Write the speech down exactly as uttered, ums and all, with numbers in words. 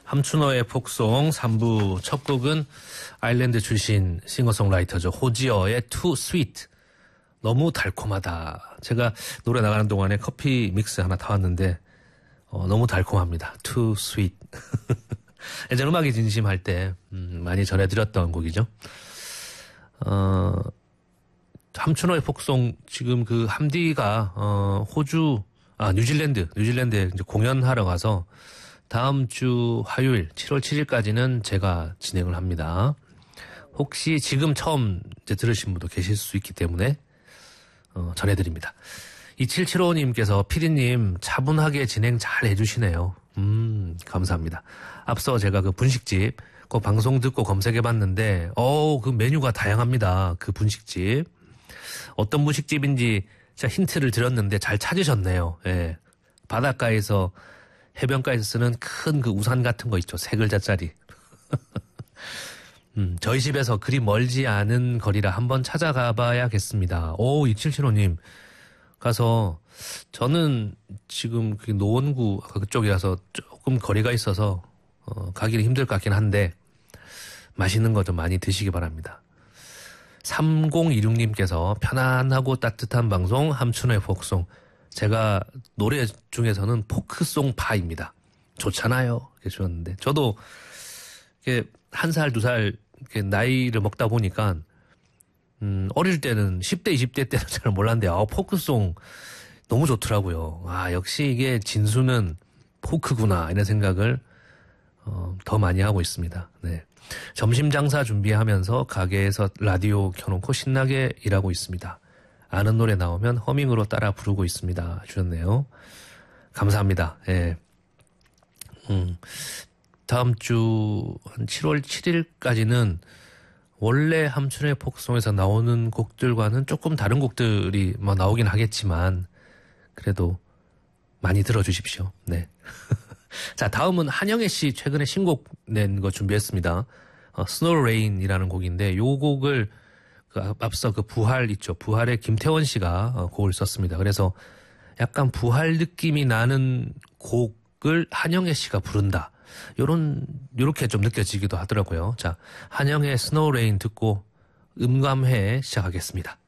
함춘호의 폭송 삼 부 첫 곡은 아일랜드 출신 싱어송라이터죠. 호지어의 Too Sweet. 너무 달콤하다. 제가 노래 나가는 동안에 커피 믹스 하나 타왔는데 어, 너무 달콤합니다. Too Sweet. 예전 음악의 진심 할 때 음, 많이 전해드렸던 곡이죠. 어, 함춘호의 폭송 지금 그 함디가 어, 호주 아 뉴질랜드 뉴질랜드에 이제 공연하러 가서 다음 주 화요일 칠월 칠일까지는 제가 진행을 합니다. 혹시 지금 처음 이제 들으신 분도 계실 수 있기 때문에 어, 전해드립니다. 이칠칠오님께서 피디님 차분하게 진행 잘 해주시네요. 음 감사합니다. 앞서 제가 그 분식집 그 방송 듣고 검색해봤는데 어우 그 메뉴가 다양합니다. 그 분식집 어떤 분식집인지 제가 힌트를 드렸는데 잘 찾으셨네요. 예. 바닷가에서 해변가에서 쓰는 큰 그 우산 같은 거 있죠. 세 글자짜리. 음, 저희 집에서 그리 멀지 않은 거리라 한번 찾아가 봐야겠습니다. 오, 이칠칠오님. 가서, 저는 지금 그 노원구 그쪽이라서 조금 거리가 있어서, 어, 가기는 힘들 것 같긴 한데, 맛있는 거 좀 많이 드시기 바랍니다. 삼공이육님께서 편안하고 따뜻한 방송, 함춘호의 폭송. 제가 노래 중에서는 포크송 파입니다. 좋잖아요. 이렇게 주셨는데. 저도, 이렇게 한 살, 두 살, 이렇게 나이를 먹다 보니까, 음, 어릴 때는, 십 대, 이십 대 때는 잘 몰랐는데, 아, 포크송 너무 좋더라고요. 아, 역시 이게 진수는 포크구나. 이런 생각을, 어, 더 많이 하고 있습니다. 네. 점심 장사 준비하면서 가게에서 라디오 켜놓고 신나게 일하고 있습니다. 아는 노래 나오면 허밍으로 따라 부르고 있습니다. 주셨네요. 감사합니다. 예. 음, 다음 주 한 칠월 칠일까지는 원래 함춘의 폭송에서 나오는 곡들과는 조금 다른 곡들이 뭐 나오긴 하겠지만 그래도 많이 들어주십시오. 네. 자, 다음은 한영애 씨 최근에 신곡 낸 거 준비했습니다. 어, Snow Rain이라는 곡인데 요 곡을 그 앞서 그 부활 있죠. 부활의 김태원 씨가 어, 곡을 썼습니다. 그래서 약간 부활 느낌이 나는 곡을 한영애 씨가 부른다. 요런 요렇게 좀 느껴지기도 하더라고요. 자, 한영애 Snow Rain 듣고 음감회 시작하겠습니다.